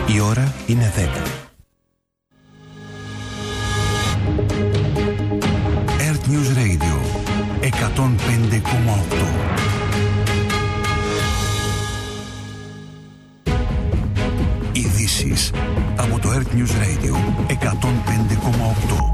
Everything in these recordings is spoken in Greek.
Η ώρα είναι 10. Earth News Radio 105,8. Ειδήσεις από το Earth News Radio 105,8.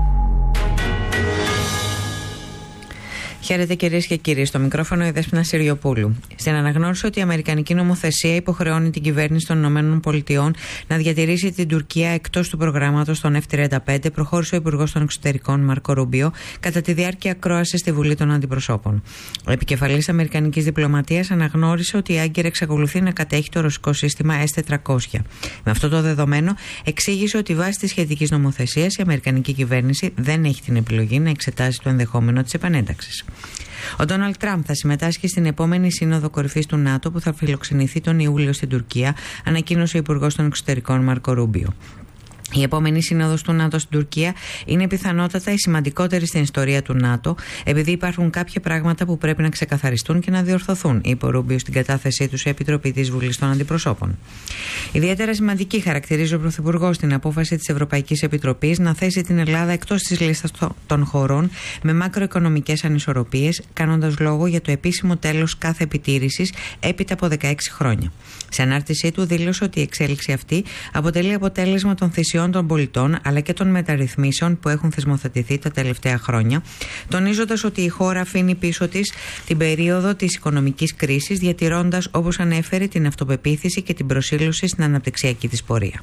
Χαίρετε κυρίες και κύριοι, στο μικρόφωνο η Δέσποινα Συριοπούλου. Στην αναγνώριση ότι η αμερικανική νομοθεσία υποχρεώνει την κυβέρνηση των ΗΠΑ να διατηρήσει την Τουρκία εκτός του προγράμματος των F-35, προχώρησε ο Υπουργός των Εξωτερικών Μάρκο Ρούμπιο κατά τη διάρκεια ακρόασης στη Βουλή των Αντιπροσώπων. Ο επικεφαλής αμερικανικής διπλωματίας αναγνώρισε ότι η Άγκυρα εξακολουθεί να κατέχει το ρωσικό σύστημα S-400. Με αυτό το δεδομένο, εξήγησε ότι βάσει της σχετικής νομοθεσίας η αμερικανική κυβέρνηση δεν έχει την επιλογή να εξετάσει το ενδεχόμενο της επανένταξης. Ο Ντόναλντ Τραμπ θα συμμετάσχει στην επόμενη σύνοδο κορυφής του ΝΑΤΟ που θα φιλοξενηθεί τον Ιούλιο στην Τουρκία, ανακοίνωσε ο Υπουργός των Εξωτερικών Μάρκο Ρούμπιο. Η επόμενη σύνοδος του ΝΑΤΟ στην Τουρκία είναι πιθανότατα η σημαντικότερη στην ιστορία του ΝΑΤΟ, επειδή υπάρχουν κάποια πράγματα που πρέπει να ξεκαθαριστούν και να διορθωθούν, είπε ο Ρούμπιο στην κατάθεσή του σε Επιτροπή της Βουλής των Αντιπροσώπων. Ιδιαίτερα σημαντική χαρακτηρίζει ο Πρωθυπουργός την απόφαση της Ευρωπαϊκής Επιτροπής να θέσει την Ελλάδα εκτός της λίστας των χωρών με μακροοικονομικές ανισορροπίες, κάνοντας λόγο για το επίσημο τέλος κάθε επιτήρησης έπειτα από 16 χρόνια. Σε ανάρτησή του δήλωσε ότι η εξέλιξη αυτή αποτελεί αποτέλεσμα των θυσιών των πολιτών αλλά και των μεταρρυθμίσεων που έχουν θεσμοθετηθεί τα τελευταία χρόνια, τονίζοντας ότι η χώρα αφήνει πίσω της την περίοδο της οικονομικής κρίσης, διατηρώντας, όπως ανέφερε, την αυτοπεποίθηση και την προσήλωση στην αναπτυξιακή της πορεία.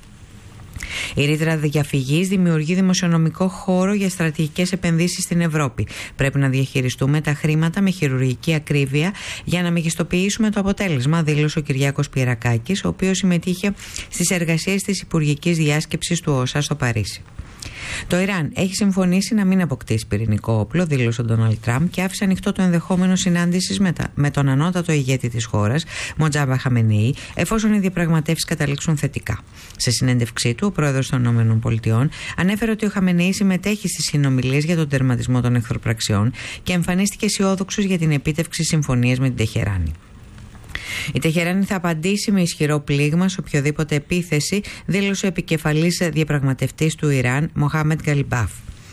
Η ρήτρα διαφυγής δημιουργεί δημοσιονομικό χώρο για στρατηγικές επενδύσεις στην Ευρώπη. Πρέπει να διαχειριστούμε τα χρήματα με χειρουργική ακρίβεια για να μεγιστοποιήσουμε το αποτέλεσμα, δήλωσε ο Κυριάκος Πιερακάκης, ο οποίος συμμετείχε στις εργασίες της Υπουργικής Διάσκεψης του ΟΣΑ στο Παρίσι. Το Ιράν έχει συμφωνήσει να μην αποκτήσει πυρηνικό όπλο, δήλωσε ο Ντόναλντ Τραμπ, και άφησε ανοιχτό το ενδεχόμενο συνάντησης με τον ανώτατο ηγέτη της χώρας, Μοτζάμπα Χαμενεή, εφόσον οι διαπραγματεύσεις καταλήξουν θετικά. Σε συνέντευξή του, ο πρόεδρος των ΗΠΑ ανέφερε ότι ο Χαμενεή συμμετέχει στις συνομιλίες για τον τερματισμό των εχθροπραξιών και εμφανίστηκε αισιόδοξος για την επίτευξη συμφωνίας με την Τεχεράνη. Η Τεχεράνη θα απαντήσει με ισχυρό πλήγμα σε οποιοδήποτε επίθεση, δήλωσε ο επικεφαλής διαπραγματευτής του Ιράν, Μοχάμεντ Γκαλιμπάφ.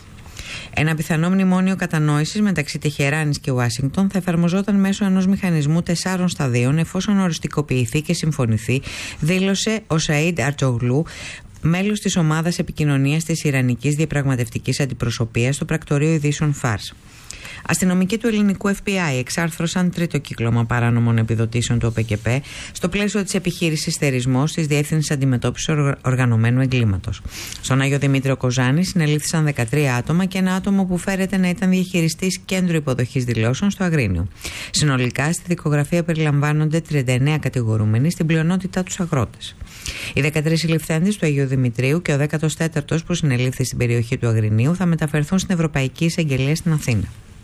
Ένα πιθανό μνημόνιο κατανόησης μεταξύ Τεχεράνης και Ουάσιγκτον θα εφαρμοζόταν μέσω ενός μηχανισμού 4 σταδίων εφόσον οριστικοποιηθεί και συμφωνηθεί, δήλωσε ο Σαΐντ Αρτζογλού, μέλος της ομάδας επικοινωνίας της Ιρανικής Διαπραγματευτικής Αντιπροσωπείας στο πρακτορείο ειδήσεων Φάρς. Αστυνομικοί του ελληνικού FBI εξάρθρωσαν τρίτο κύκλωμα παράνομων επιδοτήσεων του ΟΠΕΚΕΠΕ στο πλαίσιο της επιχείρησης Θερισμός της Διεύθυνσης Αντιμετώπισης Οργανωμένου Εγκλήματος. Στον Άγιο Δημήτριο Κοζάνη συνελήφθησαν 13 άτομα και ένα άτομο που φέρεται να ήταν διαχειριστής κέντρου υποδοχής δηλώσεων στο Αγρίνιο. Συνολικά στη δικογραφία περιλαμβάνονται 39 κατηγορούμενοι, στην πλειονότητά τους αγρότες. Οι 13 συλληφθέντες του Αγίου Δημητρίου και ο 14ος που συνελήφθη στην περιοχή του Αγρινίου θα μεταφερθούν στην Ευρωπαϊκή Εισαγγελία στην Αθήνα.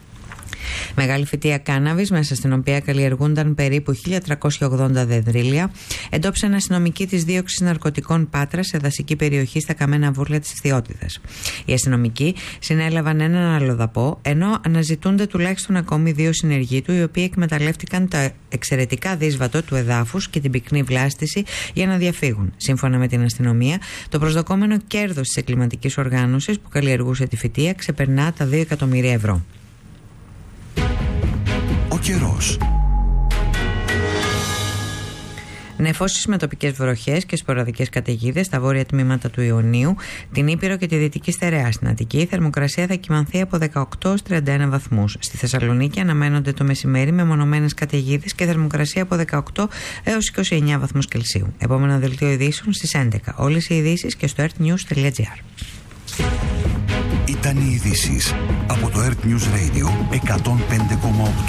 Μεγάλη φυτεία κάναβης, μέσα στην οποία καλλιεργούνταν περίπου 1.380 δενδρίλια, εντόπισαν αστυνομικοί της δίωξης ναρκωτικών Πάτρα σε δασική περιοχή στα καμένα βούρλια της Ιθιότητας. Οι αστυνομικοί συνέλαβαν έναν αλλοδαπό, ενώ αναζητούνται τουλάχιστον ακόμη 2 συνεργοί του, οι οποίοι εκμεταλλεύτηκαν το εξαιρετικά δύσβατο του εδάφους και την πυκνή βλάστηση για να διαφύγουν. Σύμφωνα με την αστυνομία, το προσδοκόμενο κέρδος της εγκληματικής οργάνωσης που καλλιεργούσε τη φυτεία ξεπερνά τα 2 εκατομμύρια ευρώ. Ο καιρός. Νεφώσεις με τοπικές βροχές και σποραδικές καταιγίδες στα βόρεια τμήματα του Ιωνίου, την Ήπειρο και τη Δυτική Στερεά. Στην Αττική η θερμοκρασία θα κυμανθεί από 18 έως 31 βαθμούς. Στη Θεσσαλονίκη αναμένονται το μεσημέρι με μονομένες καταιγίδες και θερμοκρασία από 18 έως 29 βαθμούς Κελσίου. Επόμενο δελτίο ειδήσεων στις 11. Όλες οι ειδήσεις και στο earthnews.gr. Ήταν οι ειδήσεις από το Earth News Radio 105,8.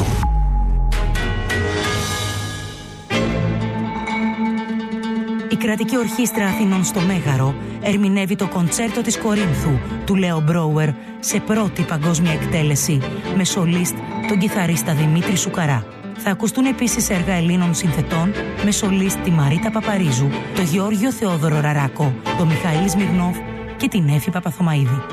Η Κρατική Ορχήστρα Αθηνών στο Μέγαρο ερμηνεύει το κοντσέρτο της Κορίνθου του Λέο Μπρόουερ σε πρώτη παγκόσμια εκτέλεση με σολίστ τον κιθαρίστα Δημήτρη Σουκαρά. Θα ακουστούν επίσης έργα Ελλήνων συνθετών με σολίστ τη Μαρίτα Παπαρίζου, το Γεώργιο Θεόδωρο Ραράκο, τον Μιχαήλ Σμυρνόφ και την Έφη Παπαθωμαΐδη.